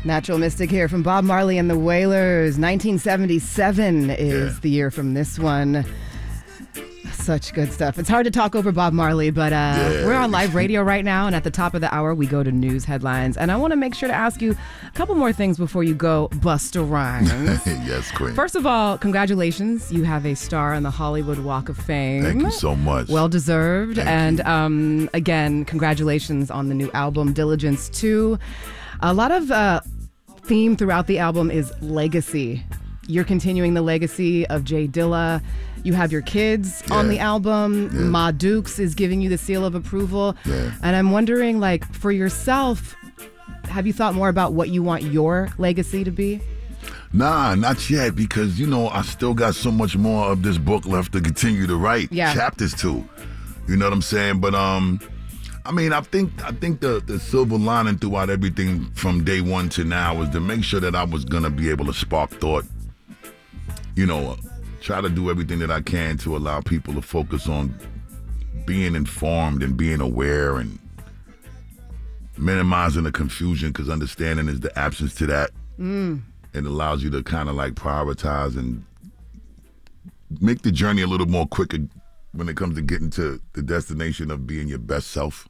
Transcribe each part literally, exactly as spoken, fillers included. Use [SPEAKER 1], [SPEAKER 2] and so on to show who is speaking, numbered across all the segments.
[SPEAKER 1] Natural Mystic here from Bob Marley and the Wailers. nineteen seventy-seven is
[SPEAKER 2] Yeah.
[SPEAKER 1] the year from this one. Such good stuff. It's hard to talk over Bob Marley, but uh,
[SPEAKER 2] Yeah.
[SPEAKER 1] we're on live radio right now, and at the top of the hour, we go to news headlines. And I want to make sure to ask you a couple more things before you go, Busta Rhymes.
[SPEAKER 2] Yes, Queen.
[SPEAKER 1] First of all, congratulations. You have a star on the Hollywood Walk of Fame.
[SPEAKER 2] Thank you so much.
[SPEAKER 1] Well deserved.
[SPEAKER 2] Thank
[SPEAKER 1] and
[SPEAKER 2] you.
[SPEAKER 1] um, again, congratulations on the new album, Diligence two. A lot of uh, theme throughout the album is legacy. You're continuing the legacy of Jay Dilla. You have your kids
[SPEAKER 2] Yeah.
[SPEAKER 1] on the album.
[SPEAKER 2] Yeah.
[SPEAKER 1] Ma Dukes is giving you the seal of approval.
[SPEAKER 2] Yeah.
[SPEAKER 1] And I'm wondering, like, for yourself, have you thought more about what you want your legacy to be?
[SPEAKER 2] Nah, not yet, because, you know, I still got so much more of this book left to continue to write.
[SPEAKER 1] Yeah.
[SPEAKER 2] Chapters to. You know what I'm saying? But, um, I mean, I think I think the, the silver lining throughout everything from day one to now was to make sure that I was going to be able to spark thought, you know, try to do everything that I can to allow people to focus on being informed and being aware and minimizing the confusion, because understanding is the absence to that.
[SPEAKER 1] Mm.
[SPEAKER 2] It allows you to kind of like prioritize and make the journey a little more quicker when it comes to getting to the destination of being your best self.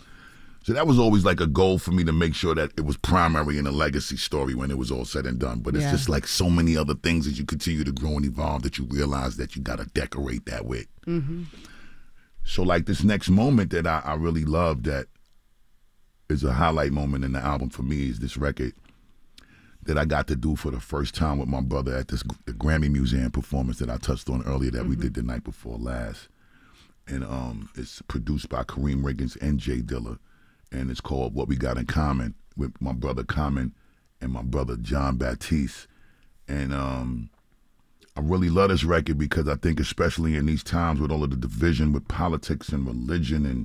[SPEAKER 2] So that was always like a goal for me, to make sure that it was primary in a legacy story when it was all said and done. But it's
[SPEAKER 1] Yeah.
[SPEAKER 2] just like so many other things as you continue to grow and evolve that you realize that you got to decorate that with.
[SPEAKER 1] Mm-hmm.
[SPEAKER 2] So like this next moment that I, I really love, that is a highlight moment in the album for me, is this record that I got to do for the first time with my brother at this the Grammy Museum performance that I touched on earlier that we did the night before last. And um, it's produced by Kareem Riggins and Jay Dilla. And it's called What We Got in Common, with my brother Common and my brother John Baptiste. And um, I really love this record because I think, especially in these times with all of the division with politics and religion and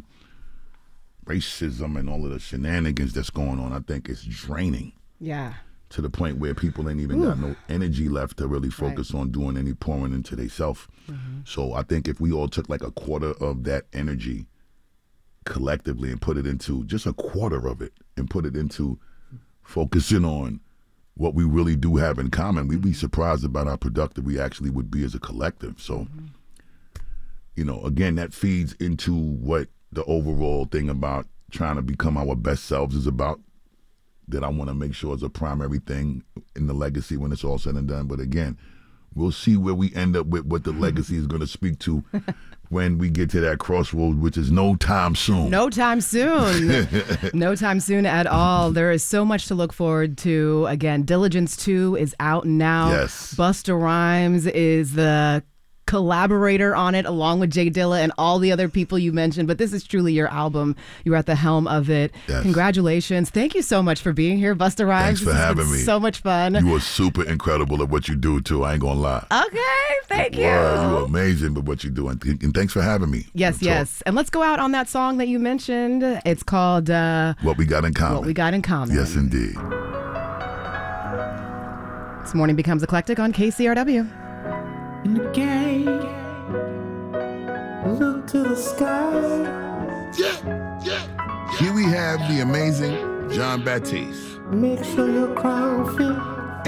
[SPEAKER 2] racism and all of the shenanigans that's going on, I think it's draining
[SPEAKER 1] Yeah.
[SPEAKER 2] to the point where people ain't even
[SPEAKER 1] Ooh.
[SPEAKER 2] got no energy left to really focus on doing any pouring into themselves.
[SPEAKER 1] Mm-hmm.
[SPEAKER 2] So I think if we all took like a quarter of that energy collectively and put it into just a quarter of it and put it into focusing on what we really do have in common, we'd be surprised about how productive we actually would be as a collective. So,
[SPEAKER 1] Mm-hmm.
[SPEAKER 2] you know, again, that feeds into what the overall thing about trying to become our best selves is about, that I want to make sure is a primary thing in the legacy when it's all said and done. But again, we'll see where we end up with what the legacy is going to speak to when we get to that crossroads, which is no time soon.
[SPEAKER 1] No time soon. No time soon at all. There is so much to look forward to. Again, Diligence two is out now.
[SPEAKER 2] Yes.
[SPEAKER 1] Busta Rhymes is the collaborator on it, along with Jay Dilla and all the other people you mentioned. But this is truly your album. You're at the helm of it.
[SPEAKER 2] Yes.
[SPEAKER 1] Congratulations. Thank you so much for being here, Busta Rhymes.
[SPEAKER 2] Thanks for
[SPEAKER 1] This has
[SPEAKER 2] having
[SPEAKER 1] been
[SPEAKER 2] me.
[SPEAKER 1] So much fun.
[SPEAKER 2] You are super incredible at what you do, too. I ain't going to lie.
[SPEAKER 1] Okay, thank you.
[SPEAKER 2] Word, you are amazing with what you do. And, and thanks for having me.
[SPEAKER 1] Yes,
[SPEAKER 2] to
[SPEAKER 1] yes. And let's go out on that song that you mentioned. It's called uh,
[SPEAKER 2] talk. What We Got in Common.
[SPEAKER 1] What We Got in Common.
[SPEAKER 2] Yes, indeed.
[SPEAKER 1] This morning becomes eclectic on K C R W.
[SPEAKER 3] In the game, look to the sky.
[SPEAKER 2] Yeah, yeah. Here we have the amazing John Baptiste.
[SPEAKER 3] Make sure your crown fit